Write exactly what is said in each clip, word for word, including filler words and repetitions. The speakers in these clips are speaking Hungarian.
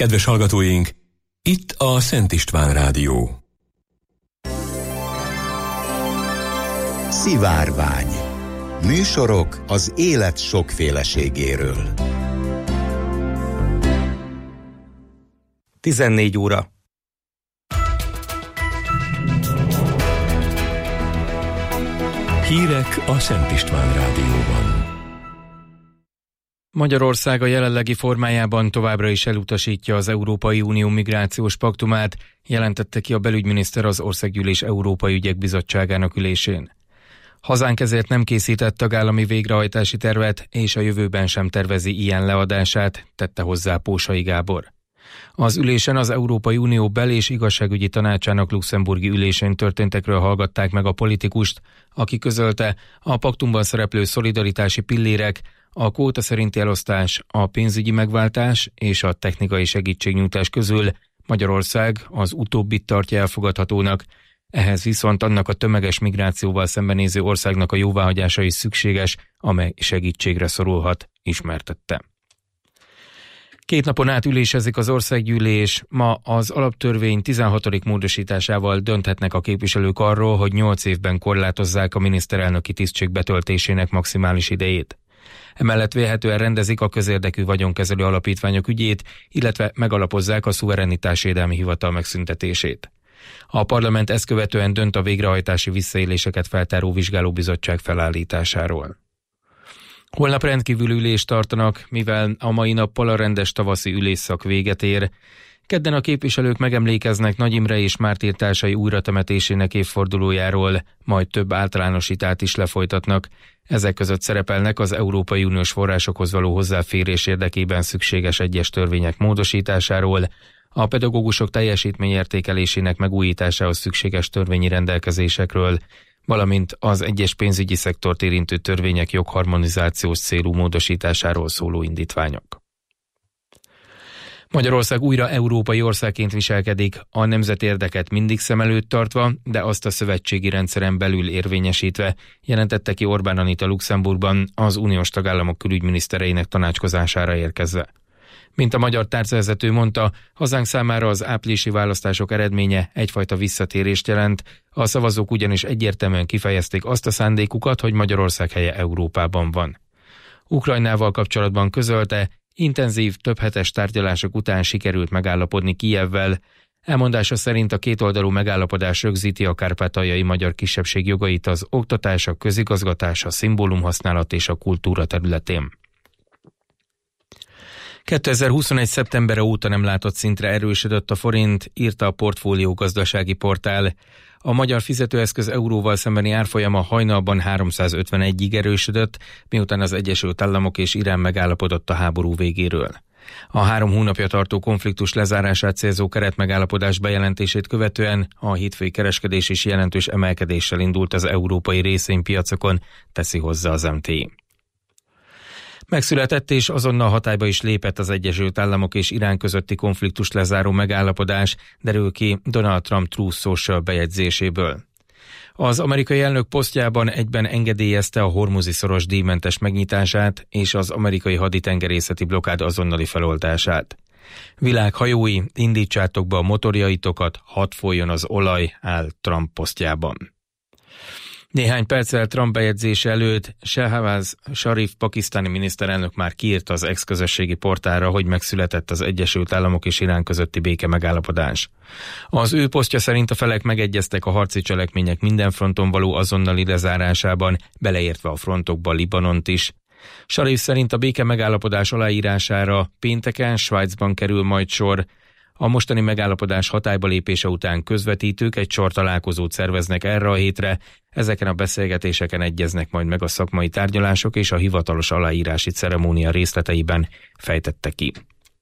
Kedves hallgatóink, itt a Szent István Rádió. Szivárvány. Műsorok az élet sokféleségéről. tizennégy óra. Hírek a Szent István Rádióban. Magyarország a jelenlegi formájában továbbra is elutasítja az Európai Unió migrációs paktumát, jelentette ki a belügyminiszter az Országgyűlés Európai Ügyek Bizottságának ülésén. Hazánk ezért nem készített tagállami végrehajtási tervet, és a jövőben sem tervezi ilyen leadását, tette hozzá Pósai Gábor. Az ülésen az Európai Unió bel- és igazságügyi tanácsának luxemburgi ülésén történtekről hallgatták meg a politikust, aki közölte, a paktumban szereplő szolidaritási pillérek, a kvóta szerinti elosztás, a pénzügyi megváltás és a technikai segítségnyújtás közül Magyarország az utóbbit tartja elfogadhatónak, ehhez viszont annak a tömeges migrációval szembenéző országnak a jóváhagyása is szükséges, amely segítségre szorulhat, ismertette. Két napon át ülésezik az országgyűlés, ma az alaptörvény tizenhatodik módosításával dönthetnek a képviselők arról, hogy nyolc évben korlátozzák a miniszterelnöki tisztség betöltésének maximális idejét. Emellett vélhetően rendezik a közérdekű vagyonkezelő alapítványok ügyét, illetve megalapozzák a szuverenitásvédelmi hivatal megszüntetését. A parlament ezt követően dönt a végrehajtási visszaéléseket feltáró vizsgálóbizottság felállításáról. Holnap rendkívüli ülést tartanak, mivel a mai nappal a rendes tavaszi ülésszak véget ér. Kedden a képviselők megemlékeznek Nagy Imre és mártírtársai újratemetésének évfordulójáról, majd több általánosítást is lefolytatnak. Ezek között szerepelnek az Európai Uniós forrásokhoz való hozzáférés érdekében szükséges egyes törvények módosításáról, a pedagógusok teljesítményértékelésének megújításához szükséges törvényi rendelkezésekről, valamint az egyes pénzügyi szektort érintő törvények jogharmonizációs célú módosításáról szóló indítványok. Magyarország újra európai országként viselkedik, a nemzeti érdeket mindig szem előtt tartva, de azt a szövetségi rendszeren belül érvényesítve, jelentette ki Orbán Anita Luxemburgban az uniós tagállamok külügyminisztereinek tanácskozására érkezve. Mint a magyar tárcavezető mondta, hazánk számára az áprilisi választások eredménye egyfajta visszatérést jelent, a szavazók ugyanis egyértelműen kifejezték azt a szándékukat, hogy Magyarország helye Európában van. Ukrajnával kapcsolatban közölte, intenzív, többhetes tárgyalások után sikerült megállapodni Kijevvel. Elmondása szerint a kétoldalú megállapodás rögzíti a kárpátaljai magyar kisebbség jogait az oktatás, a közigazgatás, a szimbólumhasználat és a kultúra területén. kétezer-huszonegy. szeptembere óta nem látott szintre erősödött a forint, írta a Portfólió gazdasági portál. A magyar fizetőeszköz euróval szembeni árfolyama hajnalban háromszázötvenegyig erősödött, miután az Egyesült Államok és Irán megállapodott a háború végéről. A három hónapja tartó konfliktus lezárását célzó keretmegállapodás bejelentését követően a hétfői kereskedés is jelentős emelkedéssel indult az európai részvénypiacokon, teszi hozzá az em té i. Megszületett és azonnal hatályba is lépett az Egyesült Államok és Irán közötti konfliktus lezáró megállapodás, derül ki Donald Trump Truth Social bejegyzéséből. Az amerikai elnök posztjában egyben engedélyezte a hormuzi-szoros díjmentes megnyitását és az amerikai haditengerészeti blokkád azonnali feloldását. Világhajói, indítsátok be a motorjaitokat, hadd folyjon az olaj, áll Trump posztjában. Néhány perccel Trump bejegyzése előtt Shehbaz Sharif pakisztáni miniszterelnök már kiírta az ex-közösségi portálra, hogy megszületett az Egyesült Államok és Irán közötti béke megállapodás. Az ő posztja szerint a felek megegyeztek a harci cselekmények minden fronton való azonnali lezárásában, beleértve a frontokba Libanont is. Sharif szerint a béke megállapodás aláírására pénteken Svájcban kerül majd sor. A mostani megállapodás hatályba lépése után közvetítők egy sor találkozót szerveznek erre a hétre, ezeken a beszélgetéseken egyeznek majd meg a szakmai tárgyalások és a hivatalos aláírási ceremónia részleteiben, fejtette ki.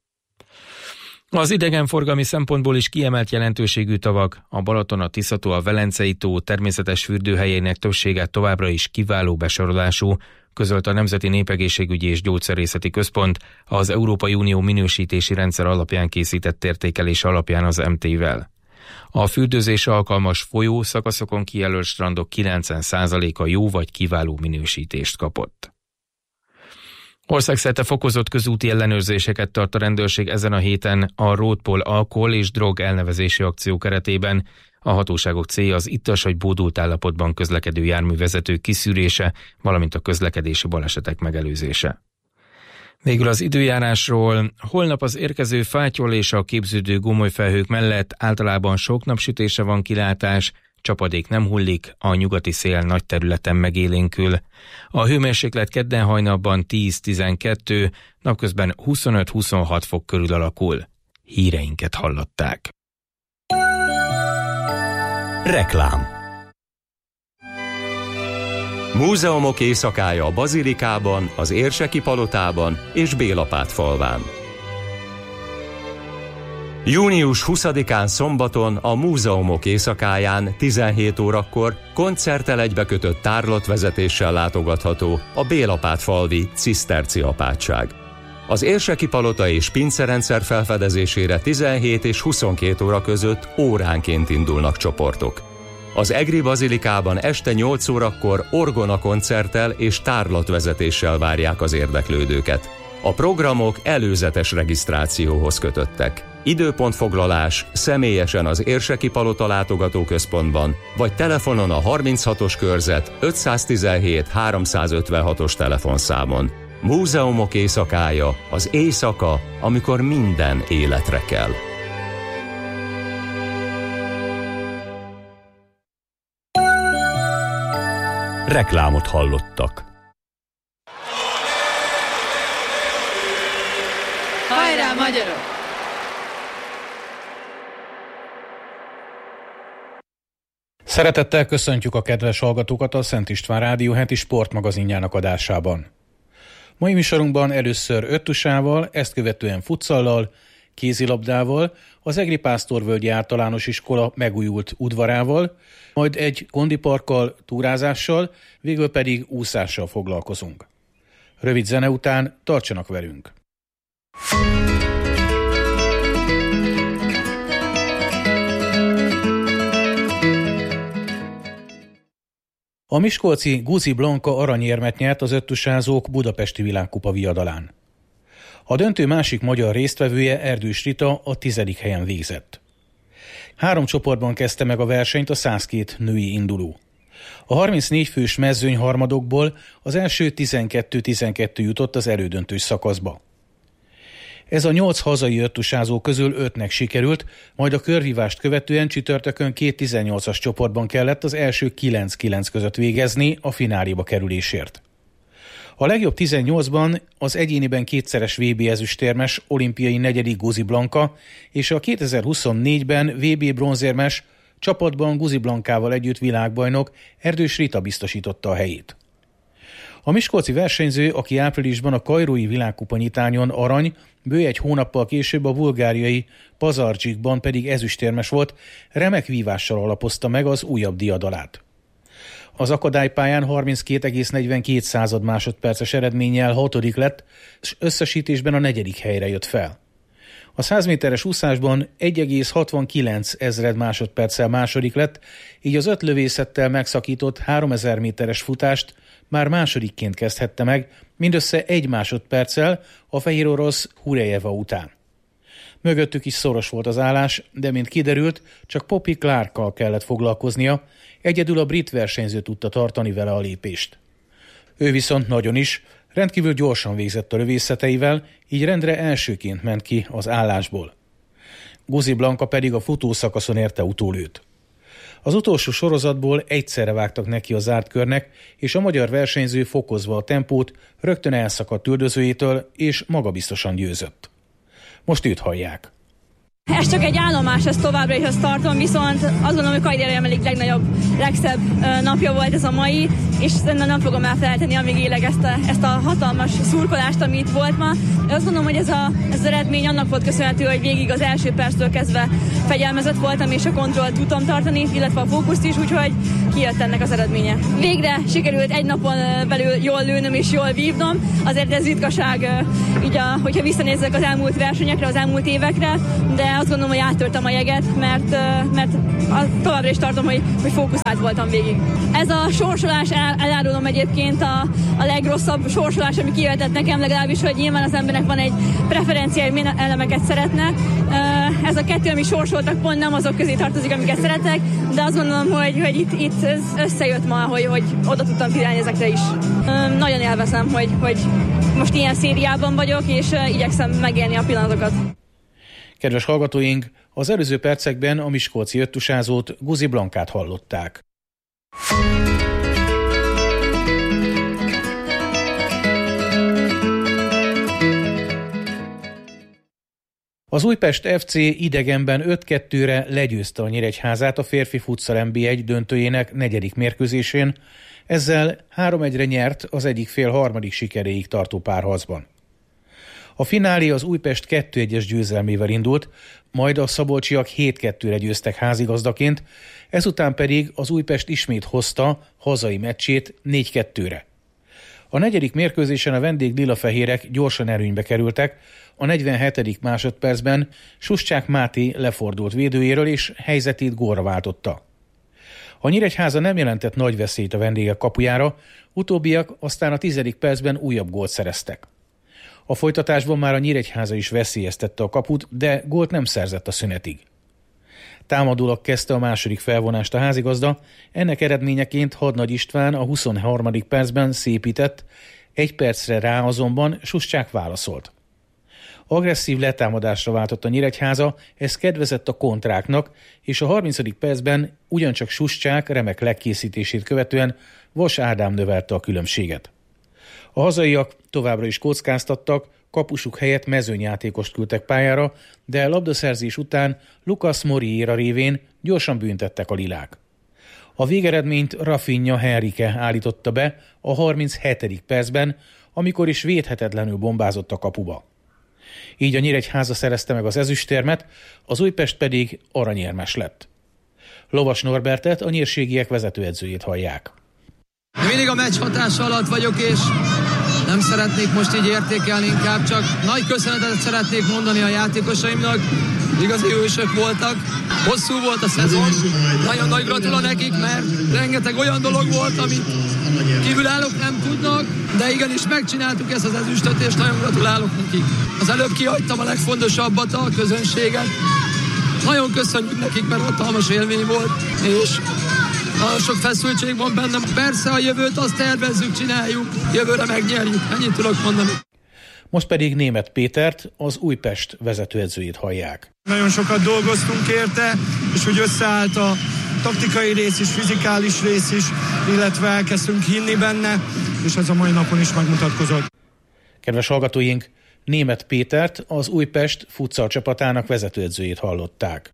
Az idegenforgalmi szempontból is kiemelt jelentőségű tavak, a Balaton, a Tisza-tó, a Velencei tó természetes fürdőhelyének többsége továbbra is kiváló besorolású, közölt a Nemzeti Népegészségügyi és Gyógyszerészeti Központ az Európai Unió minősítési rendszer alapján készített értékelés alapján az em té i-vel. A fürdőzésre alkalmas folyó szakaszokon kijelölt strandok kilencven százaléka jó vagy kiváló minősítést kapott. Országszerte fokozott közúti ellenőrzéseket tart a rendőrség ezen a héten a Roadpol alkohol és drog elnevezési akció keretében. A hatóságok célja az ittas vagy bódult állapotban közlekedő járművezetők kiszűrése, valamint a közlekedési balesetek megelőzése. Végül az időjárásról. Holnap az érkező fátyol és a képződő gomolyfelhők mellett általában sok napsütésre van kilátás, csapadék nem hullik, a nyugati szél nagy területen megélénkül. A hőmérséklet kedden hajnalban tíz-tizenkettő, napközben huszonöt-huszonhat fok körül alakul. Híreinket hallották. Reklám. Múzeumok éjszakája a Bazilikában, az Érseki palotában és Bélapát falván. június huszadikán szombaton a Múzeumok éjszakáján tizenhét órakor koncerttel egybekötött tárlatvezetéssel látogatható a Bélapát falvi ciszterci apátság. Az Érseki palota és pincerendszer felfedezésére tizenhét és huszonkét óra között óránként indulnak csoportok. Az Egri Bazilikában este nyolc órakor orgona koncerttel és tárlatvezetéssel várják az érdeklődőket. A programok előzetes regisztrációhoz kötöttek. Időpontfoglalás személyesen az Érseki Palota látogatóközpontban, vagy telefonon a harminchatos körzet ötszáztizenhét háromszázötvenhatos telefonszámon. Múzeumok éjszakája, az éjszaka, amikor minden életre kell. Reklámot hallottak. Hajrá, magyarok! Szeretettel köszöntjük a kedves hallgatókat a Szent István Rádió heti sportmagazinjának adásában. Mai műsorunkban először öttusával, ezt követően futsallal, kézilabdával, az Egri Pásztorvölgyi Általános Iskola megújult udvarával, majd egy kondiparkkal, túrázással, végül pedig úszással foglalkozunk. Rövid zene után tartsanak velünk! A miskolci Guzi Blanka aranyérmet nyert az öttusázók budapesti világkupa viadalán. A döntő másik magyar résztvevője, Erdős Rita a tizedik helyen végzett. Három csoportban kezdte meg a versenyt a százkét női induló. A harmincnégy fős mezőny harmadokból az első tizenkettő-tizenkettő jutott az elődöntős szakaszba. Ez a nyolc hazai öttusázó közül ötnek sikerült, majd a körvívást követően csütörtökön két tizennyolcas csoportban kellett az első kilenc-kilenc között végezni a fináléba kerülésért. A legjobb tizennyolcban az egyéniben kétszeres vé bé ezüstérmes, olimpiai negyedik Guzi Blanka és a kétezer-huszonnégyben vé bé bronzérmes, csapatban Guzi Blankával együtt világbajnok Erdős Rita biztosította a helyét. A miskolci versenyző, aki áprilisban a kairói világkupa nyitányon arany, bő egy hónappal később a bulgáriai Pazardzsikban pedig ezüstérmes volt, remek vívással alapozta meg az újabb diadalát. Az akadálypályán harminckét egész negyvenkét század másodperces eredménnyel hatodik lett, és összesítésben a negyedik helyre jött fel. A száz méteres úszásban egy egész hatvankilenc ezred másodperccel második lett, így az öt lövészettel megszakított háromezer méteres futást már másodikként kezdhette meg, mindössze egy másodperccel a fehér orosz Hurejeva után. Mögöttük is szoros volt az állás, de mint kiderült, csak Poppy Clarkkal kellett foglalkoznia, egyedül a brit versenyző tudta tartani vele a lépést. Ő viszont nagyon is, rendkívül gyorsan végzett a lövészeteivel, így rendre elsőként ment ki az állásból. Guzi Blanka pedig a futószakaszon érte utólőt. Az utolsó sorozatból egyszerre vágtak neki a zárt körnek, és a magyar versenyző fokozva a tempót rögtön elszakadt üldözőjétől, és magabiztosan győzött. Most őt hallják. Ez csak egy állomás, ezt továbbra is azt tartom, viszont azt gondolom, hogy karrierem egyik legnagyobb, legszebb napja volt ez a mai, és szerintem nem fogom elfelejteni, amíg élek ezt a, ezt a hatalmas szurkolást, ami itt volt ma. Én azt gondolom, hogy ez, a, ez az eredmény annak volt köszönhető, hogy végig az első perctől kezdve fegyelmezett voltam, és a kontrollt tudtam tartani, illetve a fókuszt is, úgyhogy kijött ennek az eredménye. Végre sikerült egy napon belül jól lőnöm és jól vívnom, azért ez ritkaság, így a, hogyha visszanézzek az elmúlt versenyekre, az elmúlt évekre, de azt gondolom, hogy áttörtem a jeget, mert, mert továbbra is tartom, hogy, hogy fókuszált voltam végig. Ez a sorsolás elárulom egyébként a, a legrosszabb sorsolás, ami kijöhetett nekem, legalábbis, hogy nyilván az embernek van egy preferenciája, milyen elemeket szeretne. Ez a kettő, ami sorsoltak, pont nem azok közé tartozik, amiket szeretek, de azt gondolom, hogy, hogy itt, itt ez összejött ma, hogy, hogy oda tudtam figyelni ezekre is. Nagyon élvezem, hogy, hogy most ilyen szériában vagyok, és igyekszem megélni a pillanatokat. Kedves hallgatóink, az előző percekben a miskolci öttusázót, Guzi Blankát hallották. Az Újpest ef cé idegenben öt kettőre legyőzte a Nyíregyházát a férfi futsal en bé egy döntőjének negyedik mérkőzésén, ezzel három egyre nyert az egyik fél harmadik sikeréig tartó párharcban. A finálé az Újpest kettő egyes győzelmével indult, majd a szabolcsiak hét kettőre győztek házigazdaként, ezután pedig az Újpest ismét hozta hazai meccsét négy kettőre. A negyedik mérkőzésen a vendég lilafehérek gyorsan előnybe kerültek, a negyvenhetedik másodpercben Suscsák Máté lefordult védőjéről és helyzetét gólra váltotta. A Nyíregyháza nem jelentett nagy veszélyt a vendégek kapujára, utóbbiak aztán a tizedik percben újabb gólt szereztek. A folytatásban már a Nyíregyháza is veszélyeztette a kaput, de gólt nem szerzett a szünetig. Támadólag kezdte a második felvonást a házigazda, ennek eredményeként Hadnagy István a huszonharmadik percben szépített, egy percre rá azonban Suscsák válaszolt. Agresszív letámadásra váltott a Nyíregyháza, ez kedvezett a kontráknak, és a harmincadik percben ugyancsak Suscsák remek legkészítését követően Vas Ádám növelte a különbséget. A hazaiak továbbra is kockáztattak, kapusuk helyett mezőnyjátékost küldtek pályára, de labdaszerzés után Lucas Moriera révén gyorsan büntettek a lilák. A végeredményt Rafinha Henrique állította be a harminchetedik percben, amikor is védhetetlenül bombázott a kapuba. Így a Nyíregyháza szerezte meg az ezüstérmet, az Újpest pedig aranyérmes lett. Lovas Norbertet, a nyírségiek vezetőedzőjét hallják. Mindig a meccs hatása alatt vagyok, és nem szeretnék most így értékelni, inkább csak nagy köszönetet szeretnék mondani a játékosaimnak, igazi hősök voltak, hosszú volt a szezon, nagyon nagy gratula nekik, mert rengeteg olyan dolog volt, amit kívülállók nem tudnak, de igenis megcsináltuk ezt az ezüstöt, és nagyon gratulálok nekik. Az előbb kihagytam a legfontosabbat, a közönséget. Nagyon köszönjük nekik, mert hatalmas élmény volt, és nagyon sok feszültség van bennem. Persze a jövőt azt tervezzük, csináljuk, jövőre megnyerjük. Ennyit tudok mondani. Most pedig Németh Pétert, az Újpest vezetőedzőjét hallják. Nagyon sokat dolgoztunk érte, és hogy összeállt a taktikai rész is, fizikális rész is, illetve elkezdtünk hinni benne, és ez a mai napon is megmutatkozott. Kedves hallgatóink, Németh Pétert, az Újpest futsal csapatának vezetőedzőjét hallották.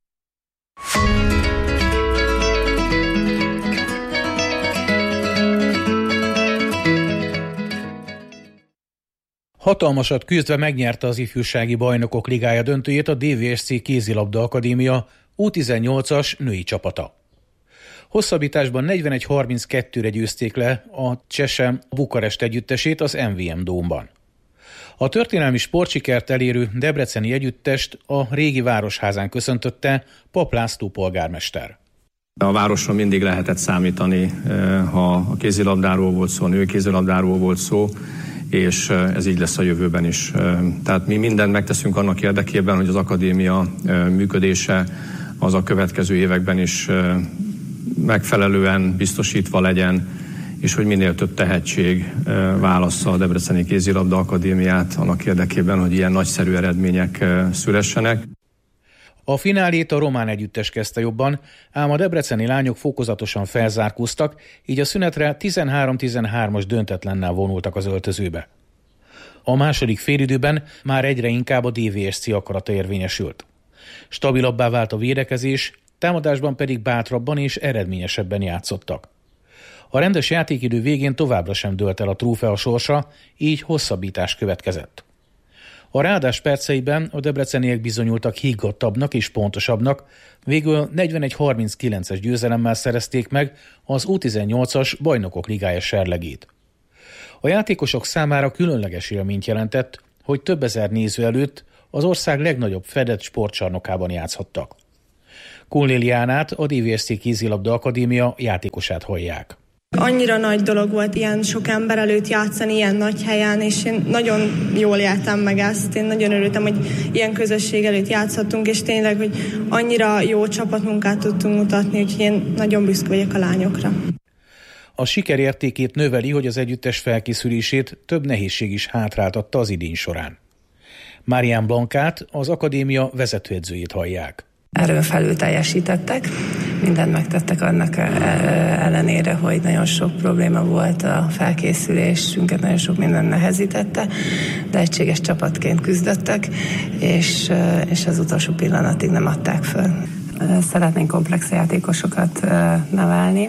Hatalmasat küzdve megnyerte az ifjúsági bajnokok ligája döntőjét a dé vé es cé Kézilabda Akadémia U tizennyolcas női csapata. Hosszabbításban negyvenegy harminckettőre győzték le a Csesem Bukarest együttesét az em vé em Dómban. A történelmi sportsikert elérő debreceni együttest a régi Városházán köszöntötte Pap László polgármester. A városon mindig lehetett számítani, ha a kézilabdáról volt szó, a női kézilabdáról volt szó, és ez így lesz a jövőben is. Tehát mi mindent megteszünk annak érdekében, hogy az akadémia működése az a következő években is megfelelően biztosítva legyen, és hogy minél több tehetség válassza a Debreceni Kézilabda Akadémiát annak érdekében, hogy ilyen nagyszerű eredmények szülessenek. A finálét a román együttes kezdte jobban, ám a debreceni lányok fokozatosan felzárkóztak, így a szünetre tizenhárom tizenhármas döntetlennel vonultak az öltözőbe. A második félidőben már egyre inkább a dé vé es cé akarata érvényesült. Stabilabbá vált a védekezés, támadásban pedig bátrabban és eredményesebben játszottak. A rendes játékidő végén továbbra sem dőlt el a trófea sorsa, így hosszabbítás következett. A ráadás perceiben a debreceniek bizonyultak higgadtabbnak és pontosabbnak, végül negyvenegy harminckilences győzelemmel szerezték meg az U tizennyolcas bajnokok ligája serlegét. A játékosok számára különleges élményt jelentett, hogy több ezer néző előtt az ország legnagyobb fedett sportcsarnokában játszhattak. Kulnéliánát, a dé vé es cé Kézilabda Akadémia játékosát hallják. Annyira nagy dolog volt ilyen sok ember előtt játszani, ilyen nagy helyen, és én nagyon jól éltem meg ezt. Én nagyon örültem, hogy ilyen közösség előtt játszhattunk, és tényleg, hogy annyira jó csapatmunkát tudtunk mutatni, úgyhogy én nagyon büszke vagyok a lányokra. A siker értékét növeli, hogy az együttes felkészülését több nehézség is hátráltatta az idény során. Marian Blancát, az akadémia vezetőedzőjét hallják. Erőn felül teljesítettek, mindent megtettek annak ellenére, hogy nagyon sok probléma volt a felkészülésünket, nagyon sok minden nehezítette, de egységes csapatként küzdöttek, és, és az utolsó pillanatig nem adták föl. Szeretnénk komplex játékosokat nevelni.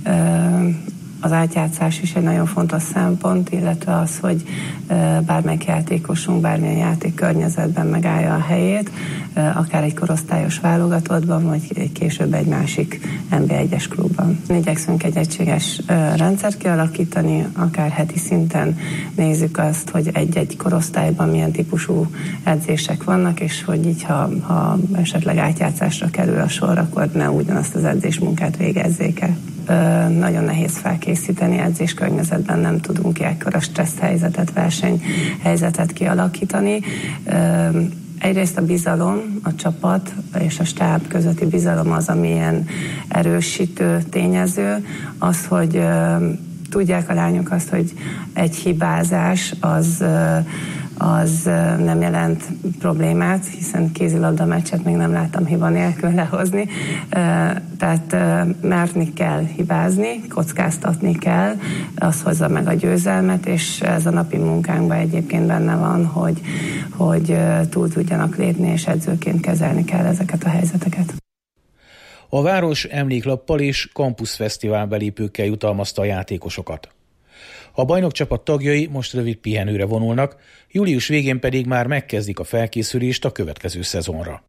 Az átjátszás is egy nagyon fontos szempont, illetve az, hogy bármelyik játékosunk bármilyen játék környezetben megállja a helyét, akár egy korosztályos válogatottban, vagy később egy másik en bé egyes klubban. Igyekszünk egy egységes rendszert kialakítani, akár heti szinten nézzük azt, hogy egy-egy korosztályban milyen típusú edzések vannak, és hogy így, ha, ha esetleg átjátszásra kerül a sor, akkor ne ugyanazt az edzésmunkát végezzék el. Ö, nagyon nehéz felkészíteni, edzés környezetben nem tudunk ekkora stressz helyzetet, versenyhelyzetet kialakítani. Ö, egyrészt a bizalom, a csapat és a stáb közötti bizalom az, ami ilyen erősítő tényező, az, hogy ö, tudják a lányok azt, hogy egy hibázás az ö, az nem jelent problémát, hiszen kézilabda meccset még nem láttam hiba nélkül lehozni. Tehát merni kell hibázni, kockáztatni kell, az hozza meg a győzelmet, és ez a napi munkánkban egyébként benne van, hogy, hogy túl tudjanak lépni, és edzőként kezelni kell ezeket a helyzeteket. A város emléklappal és kampuszfesztivál belépőkkel jutalmazta a játékosokat. A bajnokcsapat tagjai most rövid pihenőre vonulnak, július végén pedig már megkezdik a felkészülést a következő szezonra.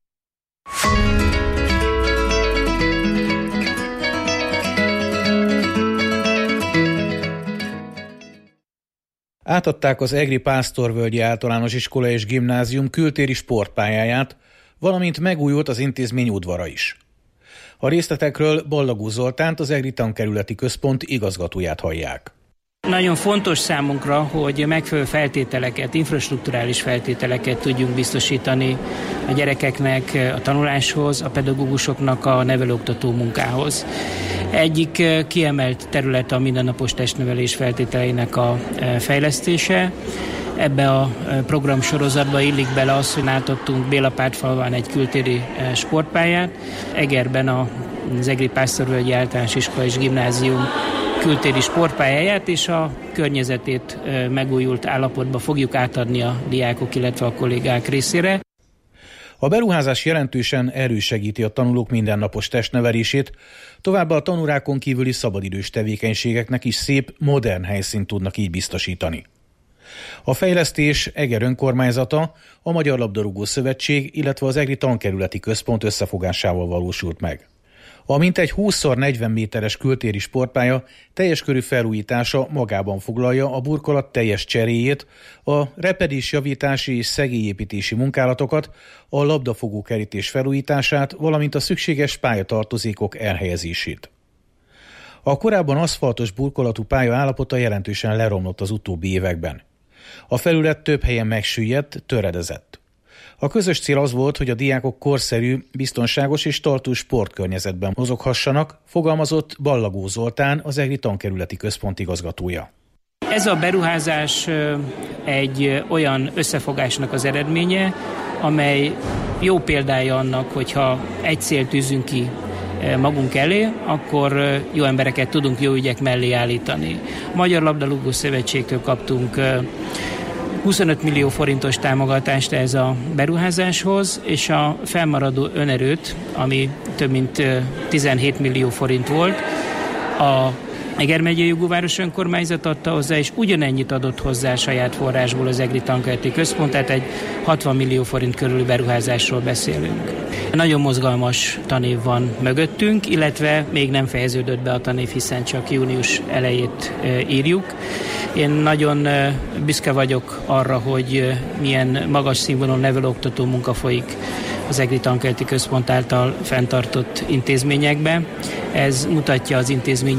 Átadták az egri Pásztorvölgyi Általános Iskola és Gimnázium kültéri sportpályáját, valamint megújult az intézmény udvara is. A részletekről Ballagó Zoltánt, az Egri Tankerületi Központ igazgatóját hallják. Nagyon fontos számunkra, hogy megfelelő feltételeket, infrastrukturális feltételeket tudjunk biztosítani a gyerekeknek a tanuláshoz, a pedagógusoknak a nevelőoktató munkához. Egyik kiemelt terület a mindennapos testnevelés feltételeinek a fejlesztése. Ebbe a programsorozatba illik bele az, hogy átadtunk Bélapátfalván egy kültéri sportpályát, Egerben az Egri Pásztorvölgyi Általános Iskola és Gimnázium kültéri sportpályáját, és a környezetét megújult állapotba fogjuk átadni a diákok, illetve a kollégák részére. A beruházás jelentősen elősegíti a tanulók mindennapos testnevelését, továbbá a tanórákon kívüli szabadidős tevékenységeknek is szép, modern helyszínt tudnak így biztosítani. A fejlesztés Eger önkormányzata, a Magyar Labdarúgó Szövetség, illetve az Egri Tankerületi Központ összefogásával valósult meg. A mintegy húsz szor negyven méteres kültéri sportpálya teljes körű felújítása magában foglalja a burkolat teljes cseréjét, a repedésjavítási és szegélyépítési munkálatokat, a labdafogó kerítés felújítását, valamint a szükséges pályatartozékok elhelyezését. A korábban aszfaltos burkolatú pálya állapota jelentősen leromlott az utóbbi években. A felület több helyen megsüllyedt, töredezett. A közös cél az volt, hogy a diákok korszerű, biztonságos és tartós sportkörnyezetben mozoghassanak, fogalmazott Ballagó Zoltán, az Egri Tankerületi Központ igazgatója. Ez a beruházás egy olyan összefogásnak az eredménye, amely jó példája annak, hogyha egy célt tűzünk ki magunk elé, akkor jó embereket tudunk jó ügyek mellé állítani. A Magyar Labdarúgó Szövetségtől kaptunk huszonöt millió forintos támogatást ez a beruházáshoz, és a fennmaradó önerőt, ami több mint tizenhét millió forint volt, a Eger megyei jogúváros önkormányzat adta hozzá, és ugyanennyit adott hozzá saját forrásból az Egri Tankerületi Központ, tehát egy hatvan millió forint körüli beruházásról beszélünk. Nagyon mozgalmas tanév van mögöttünk, illetve még nem fejeződött be a tanév, hiszen csak június elejét írjuk. Én nagyon büszke vagyok arra, hogy milyen magas színvonalú nevelőoktató munka folyik az Egri Tankerületi Központ által fenntartott intézményekben. Ez mutatja az intézmény